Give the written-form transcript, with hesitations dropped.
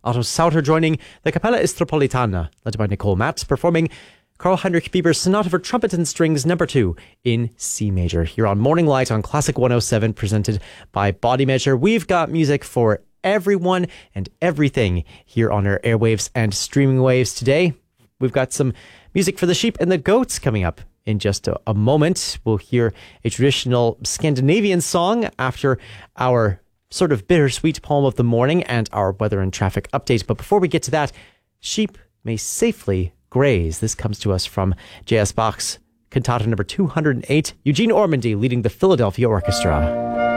Otto Sauter joining the Capella Istropolitana, led by Nicole Matt, performing Karl Heinrich Bieber's Sonata for Trumpet and Strings No. 2 in C major. Here on Morning Light on Classic 107, presented by Body Measure. We've got music for everyone and everything here on our airwaves and streaming waves today. We've got some music for the sheep and the goats coming up in just a moment. We'll hear a traditional Scandinavian song after our sort of bittersweet poem of the morning and our weather and traffic update. But before we get to that, sheep may safely graze. This comes to us from J.S. Bach's Cantata number 208, Eugene Ormandy leading the Philadelphia Orchestra.